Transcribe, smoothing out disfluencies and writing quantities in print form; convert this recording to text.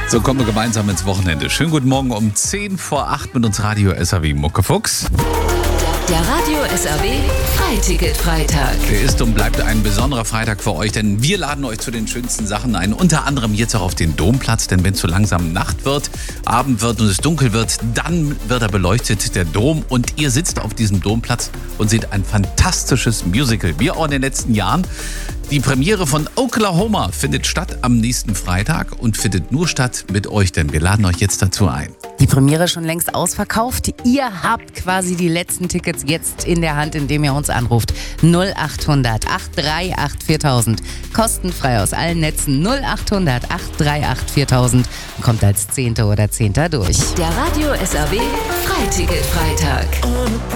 So kommen wir gemeinsam ins Wochenende. Schönen guten Morgen um 10 vor 8 mit uns Radio SAW Muckefuchs. Der Radio SAW Freiticket-Freitag. Der ist und bleibt ein besonderer Freitag für euch, denn wir laden euch zu den schönsten Sachen ein. Unter anderem jetzt auch auf den Domplatz, denn wenn es so langsam Nacht wird, Abend wird und es dunkel wird, dann wird er beleuchtet, der Dom. Und ihr sitzt auf diesem Domplatz und seht ein fantastisches Musical, wie auch in den letzten Jahren. Die Premiere von Oklahoma findet statt am nächsten Freitag und findet nur statt mit euch, denn wir laden euch jetzt dazu ein. Die Premiere schon längst ausverkauft. Ihr habt quasi die letzten Tickets jetzt in der Hand, indem ihr uns anruft. 0800 838 4000. Kostenfrei aus allen Netzen. 0800 838 4000. Kommt als 10. oder 10. durch. Der Radio SAW Freiticket-Freitag.